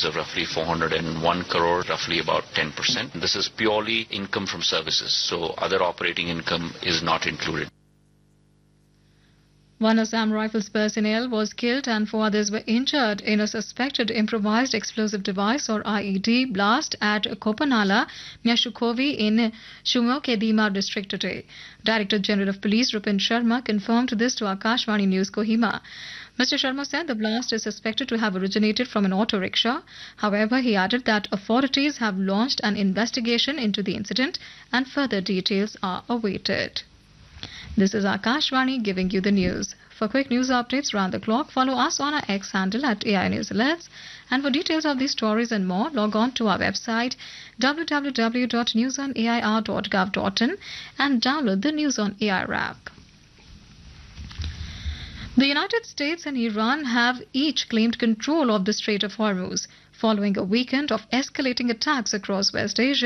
of roughly 401 crore, roughly about 10%. This is purely income from services, so other operating income is not included. One Assam Rifles personnel was killed and 4 others were injured in a suspected improvised explosive device or IED blast at Kopanala, Myashukhovi in Shumo-Kedima district today. Director General of Police Rupin Sharma confirmed this to Akashvani News Kohima. Mr. Sharma said the blast is suspected to have originated from an auto rickshaw. However, he added that authorities have launched an investigation into the incident and further details are awaited. This is Akashvani giving you the news. For quick news updates round the clock, follow us on our X handle at AI News Alerts. And for details of these stories and more, log on to our website www.newsonair.gov.in and download the News on AI app. The United States and Iran have each claimed control of the Strait of Hormuz following a weekend of escalating attacks across West Asia.